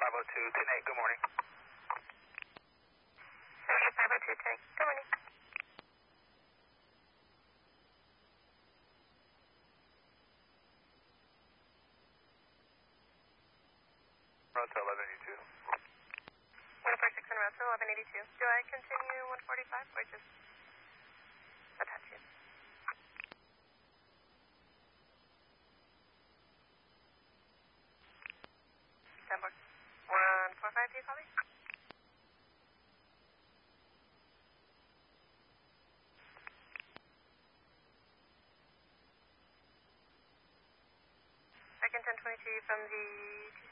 502, good morning. 502, good morning. Route 1182. 146 on route 1182. Do I continue 145 or just attach you? December. 145, do you copy? Second 1022 from the